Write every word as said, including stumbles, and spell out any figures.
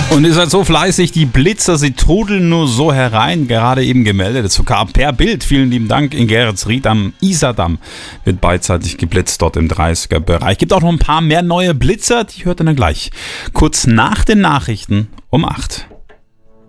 Und ihr seid so fleißig, die Blitzer, sie trudeln nur so herein. Gerade eben gemeldet, sogar per Bild. Vielen lieben Dank in Geretsried am Isardamm. Wird beidseitig geblitzt dort im dreißiger-Bereich. Gibt auch noch ein paar mehr neue Blitzer, die hört ihr dann gleich. Kurz nach den Nachrichten um acht.